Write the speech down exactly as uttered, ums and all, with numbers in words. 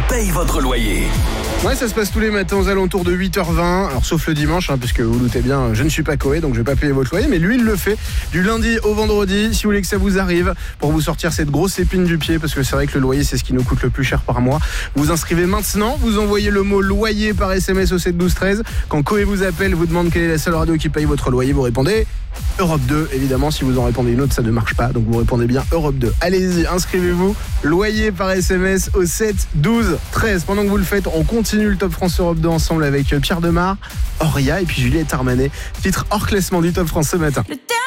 paye votre loyer. Ouais, ça se passe tous les matins aux alentours de huit heures vingt. Alors sauf le dimanche, hein, puisque vous doutez bien, je ne suis pas Coé, donc je vais pas payer votre loyer. Mais lui, il le fait du lundi au vendredi. Si vous voulez que ça vous arrive, pour vous sortir cette grosse épine du pied, parce que c'est vrai que le loyer, c'est ce qui nous coûte le plus cher par mois. Vous vous inscrivez maintenant, vous envoyez le mot loyer par S M S au sept douze treize. Quand Coé vous appelle, vous demande quelle est la seule radio qui paye votre loyer, vous répondez Europe deux. Évidemment, si vous en répondez une autre, ça ne marche pas. Donc vous répondez bien Europe deux. Allez-y, inscrivez-vous. Loyer par S M S au sept douze treize. Pendant que vous le faites, on continue le Top France Europe deux ensemble avec Pierre Demar, Oria et puis Juliette Armanet. Titre hors classement du Top France ce matin.